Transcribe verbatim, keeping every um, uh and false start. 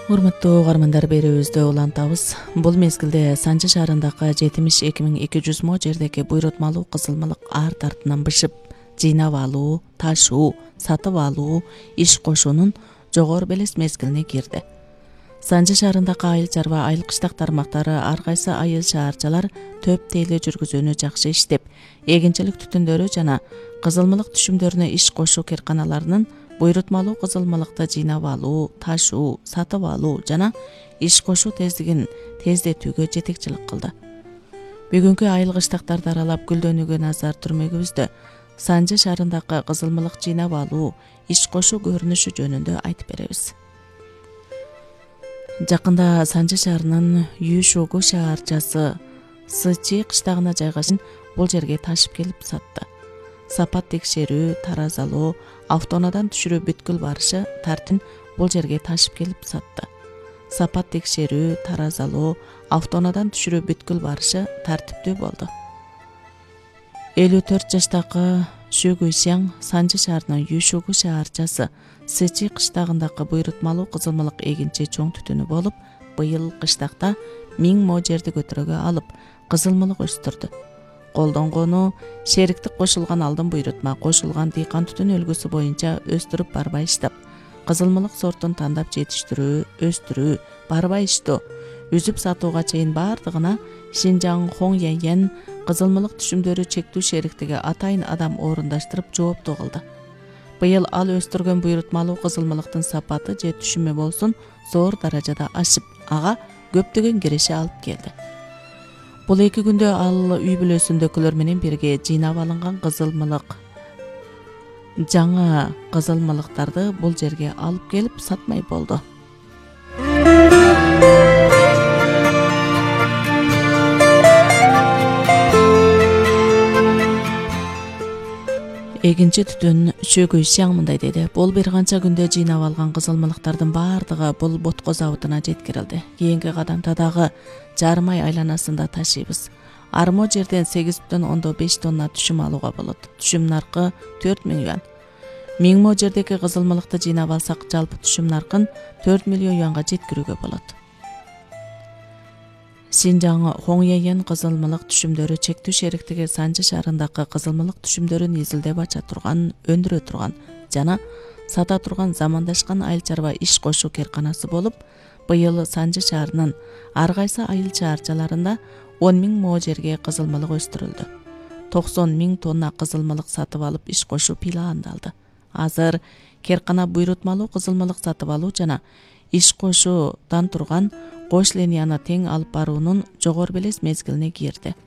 Урматтуу угармандар, берүүбүздө улантабыз. Бул мезгилде Санжы шаарындагы жетимиш эки миң эки жүз мо жердеги буйрутмалуу кызылмалык арт артынан бышып, жыйнап алуу, ташуу, сатып алуу, иш кошуунун жогору белес мезгилине кирди. Санжы шаарындагы айыл чарба, айыл кыштак тармактары ар кайсы айыл шаарчалар төп тейлөө жүргүзүүнү жакшы иштеп, эгинчилик түтүндөрү жана кызылмалык түшүмдөрүнө иш кошуу керканаларынын буйрутмалуу кызылмалыкты жыйнап алуу, ташуу, сатып алуу жана иш кошуу тездигин тездетүүгө жетекчилик кылды. Бүгүнкү айыл кыштактарды аралап гүлдөнүүгө назар түрмөгүбүздө Санжы шаарындагы кызылмалык жыйнап алуу, иш кошуу көрүнүшү жөнүндө айтып беребиз. Жакында Санжы шаарынын Юшугу шаарчасы Сычы кыштагына жайгашкан бул жерге ташып келип сатты. Сапат текшерүү, таразалоо, автоноодан түшүрүү бүткүл барышы тартин бул жерге ташып келип сатты. Сапат текшерүү, таразалоо, автоноодан түшүрүү бүткүл барышы тартиптүү болду. элүү төрт жаштагы Шү Гуйсяң Санжы шаарынын Юшугу шаарчасы Сычы кыштагындагы буйрутмалуу кызылмалык эгинчи чоң түтүнү болуп, быйыл кыштакта миң мо жерди көтөрөгө алып, кызылмалык өстүрдү. Колдонгону шериктик кошулган алдын буйрутма кошулган дыйкан түтүн өлгүсү боюнча өстүрүп барбай иштеп, кызылмалык сортун тандап жетиштирүү, өстүрүү, барбай иштөө, үзүп сатууга чейин бардыгына Шинжаң Хоңьяйен кызылмалык түшүмдөрү чектүү шериктиги атайын адам орундаштырып жооптуу кылды. Быйыл ал өстүргөн буйрутмалуу кызылмалыктын сапаты же түшүмү болсун зор даражада ашып, ага көптөгөн киреше алып келди. Бул эки күндө ал үй бүлөсүндөгүлөр менен бирге жыйнап алынган кызылмалык, жаңы кызылмалыктарды бул жерге алып келип сатмай болду. Эгинчи түтүн Шү Гуйсяң мындай деди: бул бир канча күндө жыйнап алган кызылмалыктардын бардыгы бул ботко заводуна жеткирилди. Кийинки кадамда дагы жарым ай айланасында ташыйбыз. Армо жерден сегиз бүтүн ондон беш тонна түшүм алууга болот. Түшүм наркы төрт миң юан. миң мо жердеги кызылмалыкты жыйнап алсак, жалпы түшүм наркын төрт миллион юанга жеткирүүгө болот. Шинжаң Хоңьяйен кызылмалык түшүмдөрү чектүү шериктиги Санжы шаарындагы кызылмалык түшүмдөрүн изилдеп ача турган, өндүрө турган жана сата турган замандашкан айыл чарба иш кошуу керканасы болуп, быйыл Санжы шаарынын ар кайсы айыл шаарчаларында он миң мо жерге кызылмалык өстүрүлдү. токсон миң тонна кызылмалык сатып алып иш кошуу пландалды. Азыр керкана буйрутмалуу кызылмалык сатып алуу жана иш кошуудан турган кош линияны тең алып баруунун жогору белес мезгилине кирди.